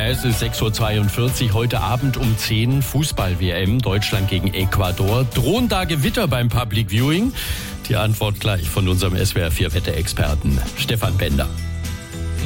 Es ist 6.42 Uhr, heute Abend um 10 Fußball-WM, Deutschland gegen Ecuador. Drohen da Gewitter beim Public Viewing? Die Antwort gleich von unserem SWR4-Wetterexperten Stefan Bender.